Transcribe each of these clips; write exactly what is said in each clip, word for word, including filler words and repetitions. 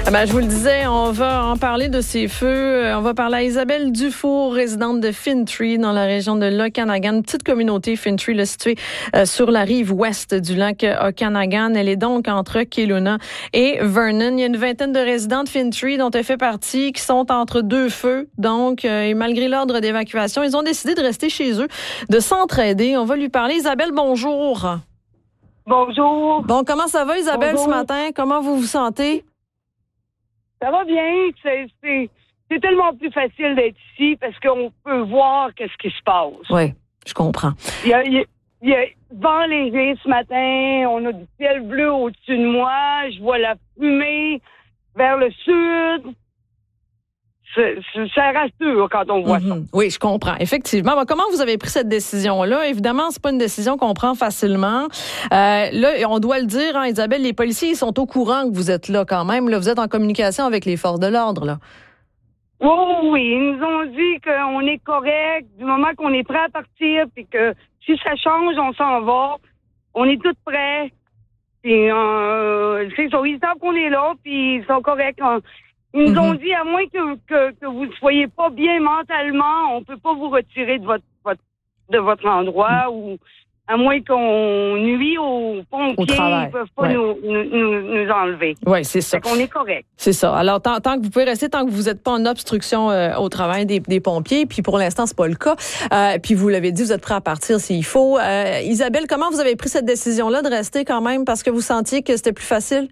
Ah ben, je vous le disais, on va en parler de ces feux. On va parler à Isabelle Dufour, résidente de Fintry, dans la région de l'Okanagan. Une petite communauté, Fintry, là, située euh, sur la rive ouest du lac Okanagan. Elle est donc entre Kelowna et Vernon. Il y a une vingtaine de résidents de Fintry dont elle fait partie qui sont entre deux feux. Donc, euh, et malgré l'ordre d'évacuation, ils ont décidé de rester chez eux, de s'entraider. On va lui parler. Isabelle, bonjour. Bonjour. Bon, comment ça va, Isabelle, Bonjour. ce matin? Comment vous vous sentez? Ça va bien. C'est, c'est, c'est tellement plus facile d'être ici parce qu'on peut voir qu'est-ce qui se passe. Oui, je comprends. Il y a, il y a, il y a vent léger ce matin. On a du ciel bleu au-dessus de moi. Je vois la fumée vers le sud. C'est, c'est, ça rassure quand on voit Mm-hmm. ça. Oui, je comprends. Effectivement. Bon, comment vous avez pris cette décision-là? Évidemment, c'est pas une décision qu'on prend facilement. Euh, là, on doit le dire, hein, Isabelle, les policiers ils sont au courant que vous êtes là quand même. Là, vous êtes en communication avec les forces de l'ordre, là. Oui, oui, ils nous ont dit qu'on est correct du moment qu'on est prêt à partir, puis que si ça change, on s'en va. On est tous prêts. Puis, euh, c'est ça, ils savent qu'on est là, puis ils sont corrects. Ils nous ont dit, à moins que, que, que vous ne soyez pas bien mentalement, on peut pas vous retirer de votre, votre de votre endroit, ou à moins qu'on nuit aux pompiers, Au travail. ils peuvent pas Ouais. nous, nous, nous, nous enlever. Oui, c'est ça. Fait qu'on est correct. C'est ça. Alors, tant, tant que vous pouvez rester, tant que vous n'êtes pas en obstruction euh, au travail des, des pompiers, puis pour l'instant, c'est pas le cas. Euh, puis vous l'avez dit, vous êtes prêt à partir s'il faut. Euh, Isabelle, comment vous avez pris cette décision-là de rester quand même parce que vous sentiez que c'était plus facile?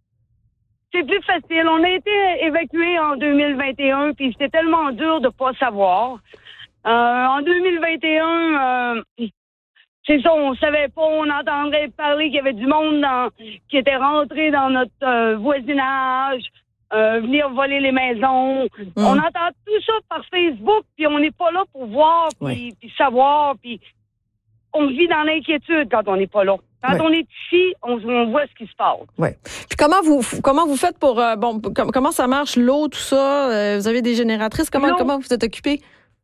C'est plus facile. On a été évacués en deux mille vingt et un, puis c'était tellement dur de pas savoir. Euh, en deux mille vingt et un, euh, c'est ça, on savait pas, on entendrait parler qu'il y avait du monde dans, qui était rentré dans notre euh, voisinage, euh, venir voler les maisons. Mm. On entend tout ça par Facebook, puis on n'est pas là pour voir, puis, Ouais. puis savoir, puis on vit dans l'inquiétude quand on n'est pas là. Quand Ouais. on est ici, on, on voit ce qui se passe. Oui. Puis comment vous comment vous faites pour euh, bon com- comment ça marche l'eau tout ça euh, vous avez des génératrices comment L'eau. comment vous êtes occupés?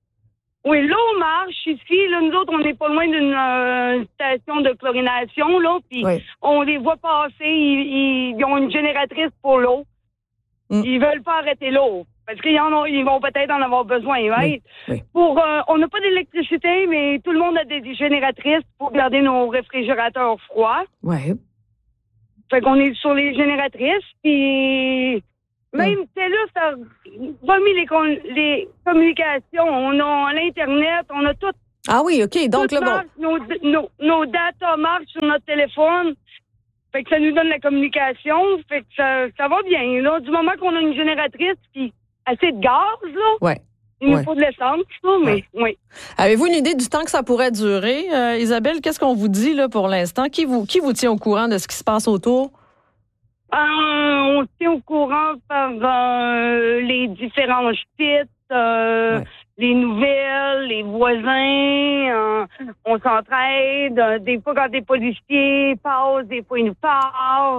Oui, l'eau marche ici. Là, nous autres, on n'est pas loin d'une euh, station de chlorination, là, puis Oui. on les voit passer. Ils, ils, ils ont une génératrice pour l'eau. Mm. Ils veulent pas arrêter l'eau parce qu'ils en ont, ils vont peut-être en avoir besoin. Right? Oui, oui. Pour, euh, on n'a pas d'électricité, mais tout le monde a des génératrices pour garder nos réfrigérateurs froids. Ouais. Fait qu'on est sur les génératrices, puis même Mm. TELUS a remis les, con- les communications. On a l'Internet, on a tout. Ah oui, OK. Donc tout là bon. marche, nos, nos, nos data marchent sur notre téléphone. Fait que ça nous donne la communication. Fait que ça, ça va bien. Là, du moment qu'on a une génératrice puis assez de gaz, là, Ouais. il nous Ouais. faut de l'essence, ça, mais Ouais. oui. Avez-vous une idée du temps que ça pourrait durer euh, Isabelle, qu'est-ce qu'on vous dit là pour l'instant? Qui vous qui vous tient au courant de ce qui se passe autour? Euh, on se tient au courant par euh, les différents sites, euh, Ouais. les nouvelles, les voisins. Euh, on s'entraide. Euh, Des fois, quand des policiers passent, des fois, ils nous parlent.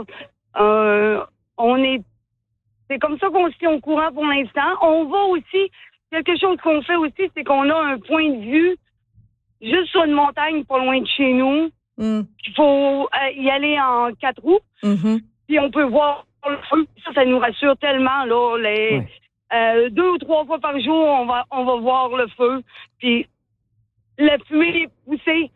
Euh, on est... C'est comme ça qu'on se tient au courant pour l'instant. On va aussi... Quelque chose qu'on fait aussi, c'est qu'on a un point de vue juste sur une montagne pas loin de chez nous. Mm. Il faut euh, y aller en quatre roues. Mhm. Puis on peut voir le feu. Ça, ça nous rassure tellement, là. Les, Ouais. euh, deux ou trois fois par jour, on va, on va voir le feu. Puis la fumée est poussée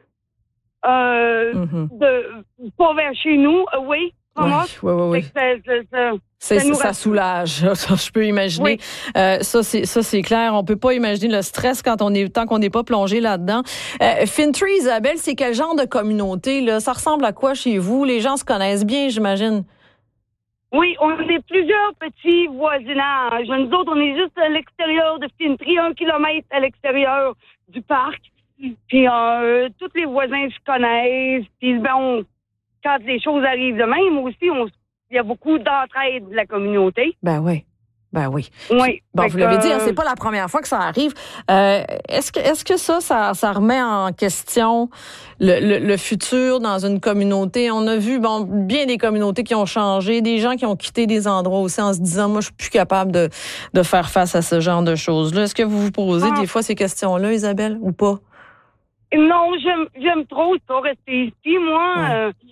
euh, Mhm. de, pas vers chez nous. Euh, oui, Oui, comment? oui, oui, oui. Fait que ça, ça, ça, C'est, ça nous ça rassure. soulage, ça, je peux imaginer. Oui. Euh, ça, c'est ça, c'est clair. On peut pas imaginer le stress quand on est tant qu'on n'est pas plongé là-dedans. Euh, Fintry, Isabelle, c'est quel genre de communauté là? Ça ressemble à quoi chez vous? Les gens se connaissent bien, j'imagine. Oui, on est plusieurs petits voisinages. Nous autres, on est juste à l'extérieur de Fintry, un kilomètre à l'extérieur du parc. Puis euh, tous les voisins se connaissent. Puis ben, on, quand les choses arrivent de même aussi, on, il y a beaucoup d'entraide de la communauté. Ben oui. Ben oui. Oui. Bon, Fait vous l'avez que, dit, hein, c'est pas la première fois que ça arrive. Euh, est-ce que, est-ce que ça, ça, ça remet en question le, le, le futur dans une communauté? On a vu, bon, bien des communautés qui ont changé, des gens qui ont quitté des endroits aussi en se disant, moi, je suis plus capable de, de faire face à ce genre de choses-là. Est-ce que vous vous posez Ah. des fois ces questions-là, Isabelle, ou pas? Non, j'aime, j'aime trop ça, rester ici. Moi, Ouais. euh,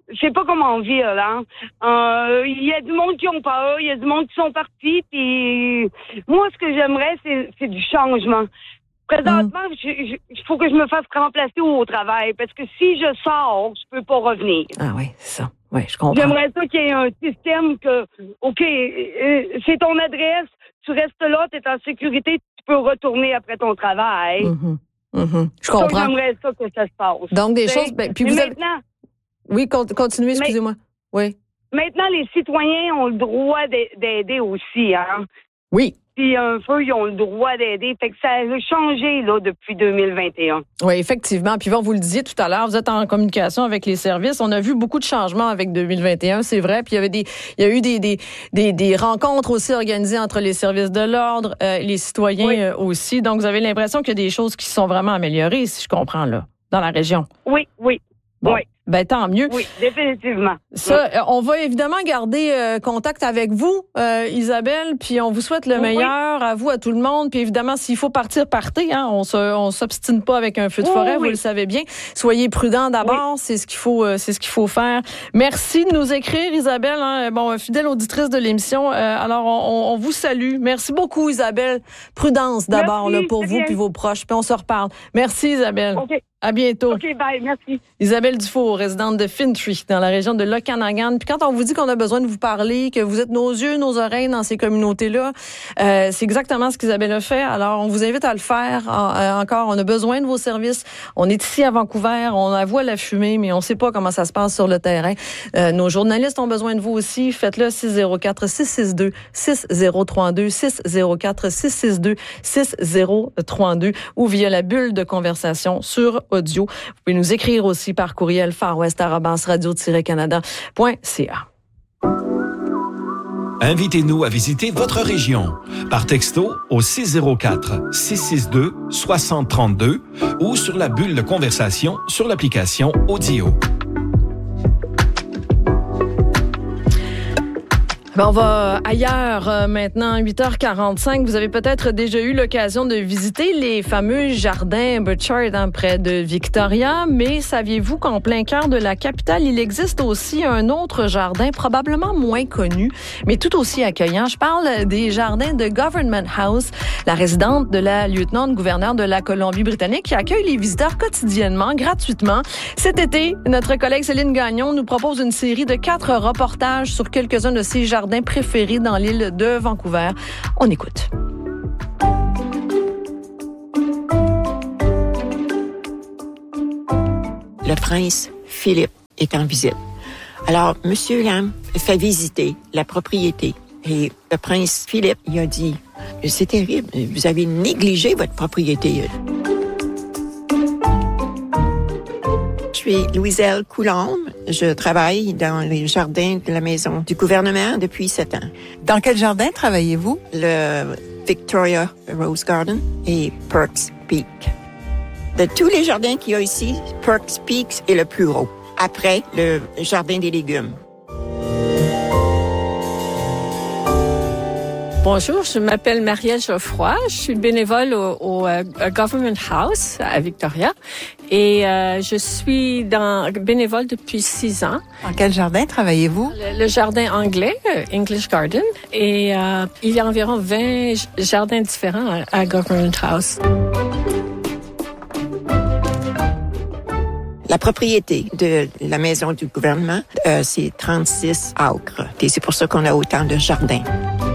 je sais pas comment vivre, là. Euh, Il y a du monde qui ont peur, il y a du monde qui sont partis, puis moi, ce que j'aimerais, c'est, c'est du changement. Présentement, il mm. faut que je me fasse remplacer au travail, parce que si je sors, je peux pas revenir. Ah oui, c'est ça. Oui, je comprends. J'aimerais ça qu'il y ait un système que, OK, euh, c'est ton adresse, tu restes là, tu es en sécurité, tu peux retourner après ton travail. Mm-hmm. Mm-hmm. Je comprends. Ça, j'aimerais ça que ça se passe. Donc, des choses... Ben, puis vous avez... maintenant... Oui, continuez, excusez-moi. Oui. Maintenant, les citoyens ont le droit d'aider aussi, hein? Oui. Puis un peu, ils ont le droit d'aider. Fait que ça a changé, là, depuis deux mille vingt et un. Oui, effectivement. Puis, vous le disiez tout à l'heure, vous êtes en communication avec les services. On a vu beaucoup de changements avec deux mille vingt et un, c'est vrai. Puis, il y avait des, il y a eu des, des, des, des rencontres aussi organisées entre les services de l'ordre, euh, les citoyens oui. euh, aussi. Donc, vous avez l'impression qu'il y a des choses qui sont vraiment améliorées, si je comprends, là, dans la région. Oui, oui. Bon. Oui. Ben tant mieux. Oui, définitivement. Ça, oui. On va évidemment garder euh, contact avec vous, euh, Isabelle, puis on vous souhaite le oui. meilleur, à vous, à tout le monde. Puis évidemment, s'il faut partir, partez. Hein, on se, on s'obstine pas avec un feu de forêt, oui, vous oui. le savez bien. Soyez prudents d'abord, oui. c'est ce qu'il faut, euh, c'est ce qu'il faut faire. Merci de nous écrire, Isabelle. Hein, bon, fidèle auditrice de l'émission. Euh, alors, on, on vous salue. Merci beaucoup, Isabelle. Prudence d'abord là, pour vous puis vos proches. Puis on se reparle. Merci, Isabelle. Okay. À bientôt. OK, bye, merci. Isabelle Dufour, résidente de Fintry, dans la région de L'Okanagan. Puis quand on vous dit qu'on a besoin de vous parler, que vous êtes nos yeux, nos oreilles dans ces communautés-là, euh, c'est exactement ce qu'Isabelle a fait. Alors, on vous invite à le faire. En, encore, on a besoin de vos services. On est ici à Vancouver, on a voix la fumée, mais on ne sait pas comment ça se passe sur le terrain. Euh, nos journalistes ont besoin de vous aussi. Faites-le six zéro quatre, six six deux, six zéro trois deux, six zéro quatre, six six deux, six zéro trois deux ou via la bulle de conversation sur audio. Vous pouvez nous écrire aussi par courriel farwest arobase radio tiret canada point c a. Invitez-nous à visiter votre région par texto au six zéro quatre, six six deux, six zéro trois deux ou sur la bulle de conversation sur l'application Audio. Ben on va ailleurs euh, maintenant, huit heures quarante-cinq. Vous avez peut-être déjà eu l'occasion de visiter les fameux jardins Burchard hein, près de Victoria, mais saviez-vous qu'en plein cœur de la capitale, il existe aussi un autre jardin probablement moins connu, mais tout aussi accueillant. Je parle des jardins de Government House, la résidence de la lieutenant-gouverneure de la Colombie-Britannique qui accueille les visiteurs quotidiennement, gratuitement. Cet été, notre collègue Céline Gagnon nous propose une série de quatre reportages sur quelques-uns de ces jardins préférés dans l'île de Vancouver. On écoute. Le prince Philippe est en visite. Alors, M. Lam fait visiter la propriété. Et le prince Philippe, il a dit, « C'est terrible, vous avez négligé votre propriété. » Je suis Louiselle Coulombe. Je travaille dans les jardins de la maison du gouvernement depuis sept ans. Dans quel jardin travaillez-vous? Le Victoria Rose Garden et Perks Peak. De tous les jardins qu'il y a ici, Perks Peak est le plus haut. Après, le jardin des légumes. Bonjour, je m'appelle Marielle Geoffroy. Je suis bénévole au, au uh, Government House à Victoria et euh, je suis dans, bénévole depuis six ans. Dans quel jardin travaillez-vous? Le, le jardin anglais, English Garden, et euh, il y a environ vingt jardins différents à, à Government House. La propriété de la maison du gouvernement, euh, c'est trente-six acres et c'est pour ça qu'on a autant de jardins.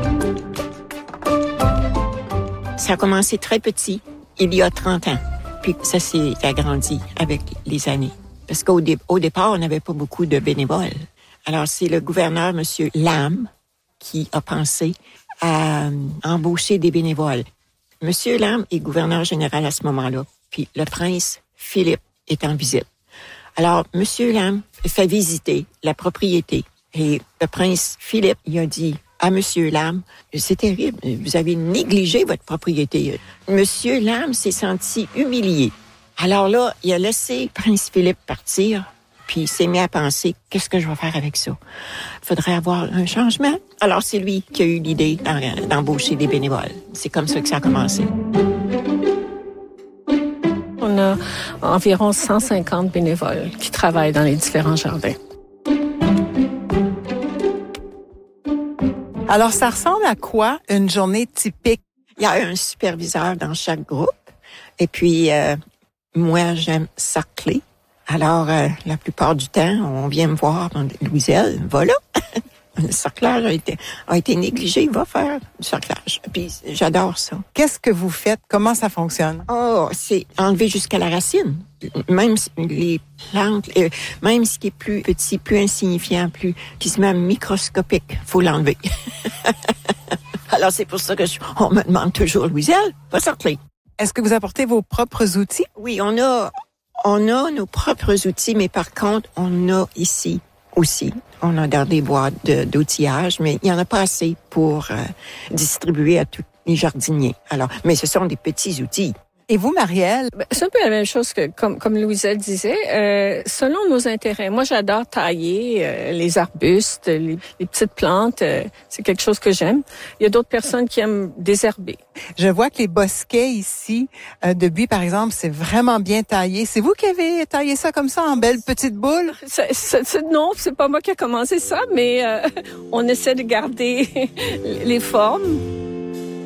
Ça a commencé très petit, il y a trente ans. Puis ça s'est agrandi avec les années. Parce qu'au dé- au départ, on n'avait pas beaucoup de bénévoles. Alors, c'est le gouverneur, M. Lam, qui a pensé à embaucher des bénévoles. M. Lam est gouverneur général à ce moment-là. Puis le prince Philippe est en visite. Alors, M. Lam fait visiter la propriété. Et le prince Philippe, il a dit à M. Lam, c'est terrible, vous avez négligé votre propriété. M. Lam s'est senti humilié. Alors là, il a laissé Prince Philippe partir, puis il s'est mis à penser, qu'est-ce que je vais faire avec ça? Il faudrait avoir un changement. Alors c'est lui qui a eu l'idée d'embaucher des bénévoles. C'est comme ça que ça a commencé. On a environ cent cinquante bénévoles qui travaillent dans les différents jardins. Alors, ça ressemble à quoi une journée typique? Il y a un superviseur dans chaque groupe. Et puis, euh, moi, j'aime sarcler. Alors, euh, la plupart du temps, on vient me voir, Louiselle, voilà. Le sarclage a été, a été négligé, va faire du sarclage. Puis, j'adore ça. Qu'est-ce que vous faites? Comment ça fonctionne? Oh, c'est enlever jusqu'à la racine. Même les plantes, euh, même ce qui est plus petit, plus insignifiant, plus, qui se met microscopique, faut l'enlever. Alors, c'est pour ça que je, on me demande toujours, Louiselle, va sarcler. Est-ce que vous apportez vos propres outils? Oui, on a, on a nos propres outils, mais par contre, on a ici aussi, on a dans des boîtes de, d'outillage, mais il n'y en a pas assez pour euh, distribuer à tous les jardiniers. Alors, mais ce sont des petits outils. Et vous, Marielle? Ben, c'est un peu la même chose que, comme, comme Louiselle disait, euh, selon nos intérêts. Moi, j'adore tailler euh, les arbustes, les, les petites plantes. Euh, c'est quelque chose que j'aime. Il y a d'autres personnes qui aiment désherber. Je vois que les bosquets ici, euh, de buis, par exemple, c'est vraiment bien taillé. C'est vous qui avez taillé ça comme ça, en belles petites boules? C'est, c'est, c'est, non, c'est pas moi qui ai commencé ça, mais euh, on essaie de garder les formes.